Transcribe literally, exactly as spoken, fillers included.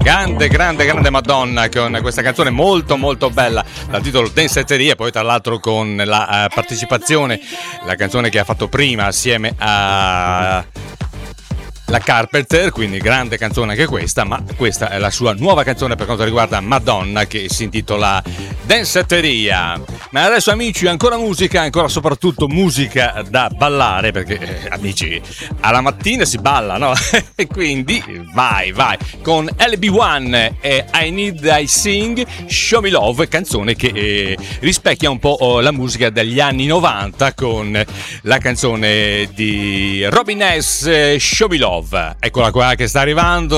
Grande, grande, grande Madonna con questa canzone molto, molto bella dal titolo Danceteria, poi tra l'altro con la uh, partecipazione, la canzone che ha fatto prima assieme a la Carpenter, quindi grande canzone anche questa, ma questa è la sua nuova canzone per quanto riguarda Madonna che si intitola Danceteria. Ma adesso amici, ancora musica, ancora soprattutto musica da ballare, perché eh, amici, alla mattina si balla, no? E quindi vai, vai, con L B one e I Need I Sing, Show Me Love, canzone che eh, rispecchia un po' oh, la musica degli anni novanta con la canzone di Robin S, Show Me Love. Eccola qua che sta arrivando.